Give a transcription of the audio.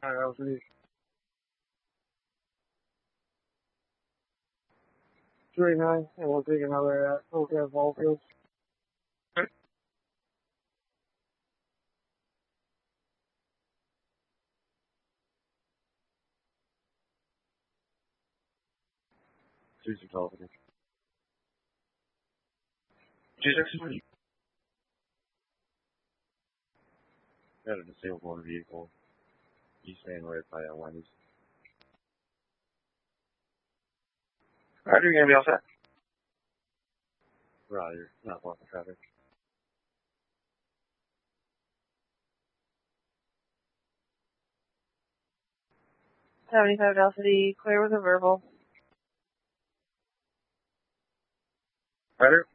Velocity. 39, and we'll take another at Oak Ball Field. Choose your velocity. 263. Got a disabled motor vehicle. You staying right by Wendy's. Alright, you're gonna be all set. Roger, not blocking traffic. $75 Velocity, clear with a verbal. Better?